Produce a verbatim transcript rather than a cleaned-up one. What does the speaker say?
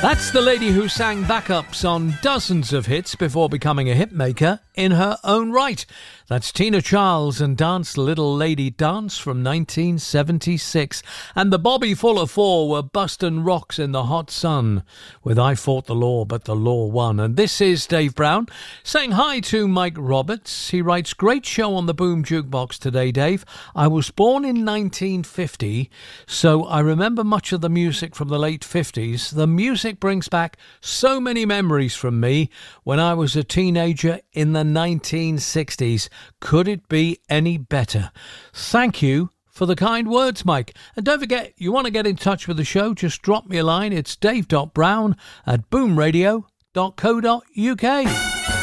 That's the lady who sang backups on dozens of hits before becoming a hitmaker in her own right. That's Tina Charles and Dance Little Lady Dance from nineteen seventy-six. And the Bobby Fuller Four were bustin' rocks in the hot sun with I Fought the Law, but the Law Won. And this is Dave Brown saying hi to Mike Roberts. He writes, great show on the Boom Jukebox today, Dave. I was born in nineteen fifty, so I remember much of the music from the late fifties. The music brings back so many memories from me when I was a teenager in the nineteen sixties. Could it be any better? Thank you for the kind words, Mike. And don't forget, you want to get in touch with the show, just drop me a line. It's dave dot brown at boom radio dot co dot uk.